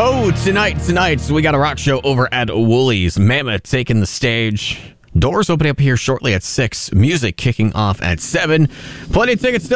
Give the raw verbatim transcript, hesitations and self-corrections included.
Oh, tonight, tonight, so we got a rock show over at Woolies. Mammoth taking the stage. Doors opening up here shortly at six. Music kicking off at seven. Plenty of tickets still